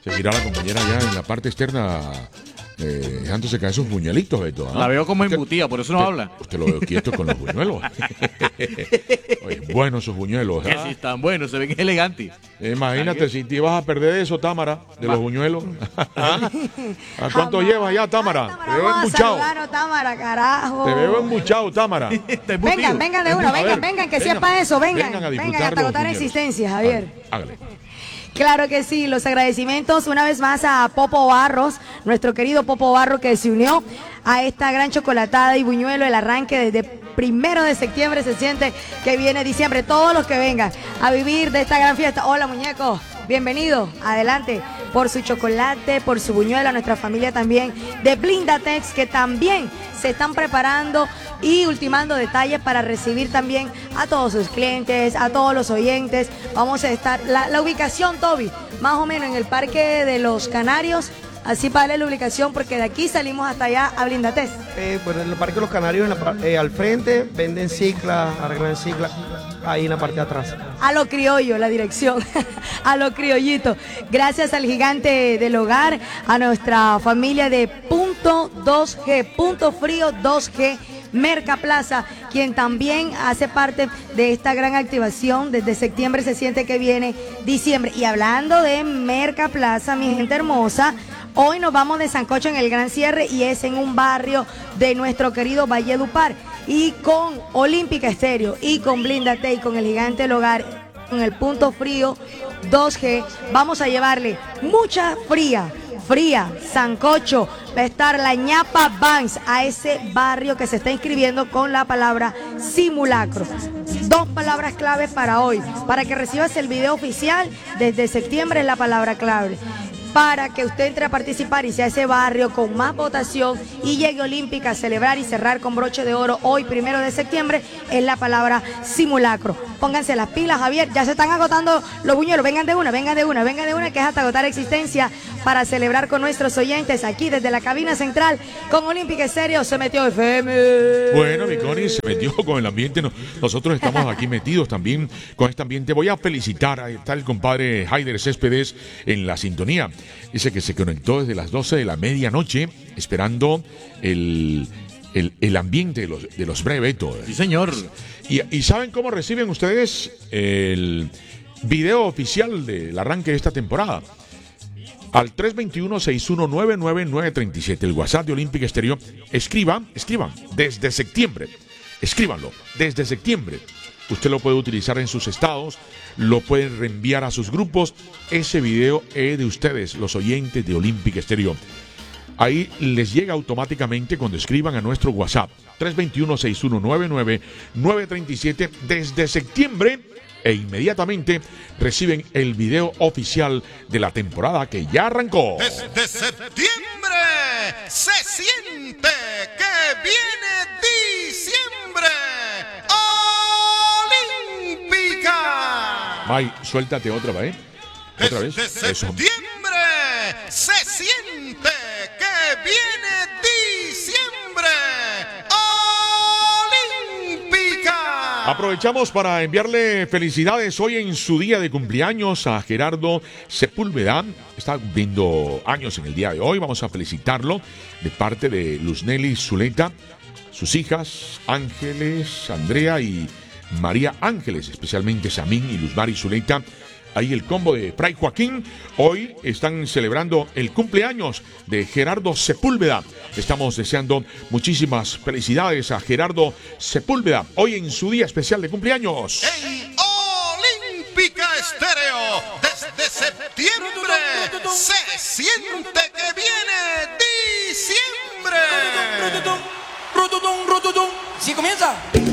Seguirá la compañera ya en la parte externa, dejándose caer sus buñuelitos, Beto. La veo como embutida, por eso no habla. Usted lo veo quieto con los buñuelos. Oye, buenos sus buñuelos. Que sí están buenos, se ven elegantes. Imagínate si te ibas a perder eso, Támara, de los buñuelos. ¿A cuánto llevas ya, Támara? Te veo embuchado. Támara, carajo. Te veo embuchado, Támara. Vengan de una, vengan, que sepa eso, vengan a disfrutar hasta los agotar buñuelos. existencia, Javier. Hágale. Claro que sí, los agradecimientos una vez más a Popo Barros, nuestro querido Popo Barro que se unió a esta gran chocolatada y buñuelo, el arranque desde 1 de septiembre se siente que viene diciembre, todos los que vengan a vivir de esta gran fiesta. Hola muñecos, bienvenido, adelante, por su chocolate, por su buñuelo, a nuestra familia también de Blindatex que también se están preparando y ultimando detalles para recibir también a todos sus clientes, a todos los oyentes. Vamos a estar, la ubicación, Toby, más o menos en el Parque de los Canarios, así para darle la ubicación, porque de aquí salimos hasta allá a Blindatex. Pues en el Parque de los Canarios, al frente, venden ciclas, arreglan ciclas, ahí en la parte de atrás. A lo criollo, la dirección, a lo criollito. Gracias al gigante del hogar, a nuestra familia de Punto 2G, Punto Frío 2G, Mercaplaza, quien también hace parte de esta gran activación. Desde septiembre se siente que viene diciembre. Y hablando de Mercaplaza, mi gente hermosa, hoy nos vamos de sancocho en el gran cierre y es en un barrio de nuestro querido Valledupar. Y con Olímpica Estéreo y con Blíndate y con el gigante del hogar, con el Punto Frío 2G, vamos a llevarle mucha fría, sancocho, va a estar la ñapa Banks a ese barrio que se está inscribiendo con la palabra simulacro. 2 palabras claves para hoy, para que recibas el video oficial desde septiembre es la palabra clave. Para que usted entre a participar y sea ese barrio con más votación y llegue Olímpica a celebrar y cerrar con broche de oro hoy, 1 de septiembre, es la palabra simulacro. Pónganse las pilas, Javier, ya se están agotando los buñuelos, vengan de una, que es hasta agotar existencia para celebrar con nuestros oyentes aquí desde la cabina central con Olímpica Estéreo. Se metió FM. Bueno, mi Connie se metió con el ambiente. Nosotros estamos aquí metidos también con este ambiente. Voy a felicitar a el compadre Haider Céspedes en la sintonía. Dice que se conectó desde las 12 de la medianoche esperando el ambiente de los brevetos. Sí, señor. ¿Y saben cómo reciben ustedes el video oficial del arranque de esta temporada? Al 321-6199937, el WhatsApp de Olímpica Estéreo. Escriban desde septiembre. Escríbanlo, desde septiembre. Usted lo puede utilizar en sus estados, lo pueden reenviar a sus grupos. Ese video es de ustedes, los oyentes de Olímpica Estéreo. Ahí les llega automáticamente cuando escriban a nuestro WhatsApp 321-6199937 desde septiembre, e inmediatamente reciben el video oficial de la temporada que ya arrancó. Desde septiembre se siente que viene diciembre. Olímpica. May, suéltate otra vez. Otra vez. Desde Eso. septiembre se siente que viene diciembre. Olímpica. Aprovechamos para enviarle felicidades hoy en su día de cumpleaños a Gerardo Sepúlveda. Está cumpliendo años en el día de hoy. Vamos a felicitarlo de parte de Luzneli Zuleta, sus hijas Ángeles, Andrea y María Ángeles, especialmente Samín y Luzmari Zuleta. Ahí el combo de Fray Joaquín. Hoy están celebrando el cumpleaños de Gerardo Sepúlveda. Estamos deseando muchísimas felicidades a Gerardo Sepúlveda hoy en su día especial de cumpleaños. En Olímpica Estéreo, desde septiembre se siente que viene diciembre. Si comienza.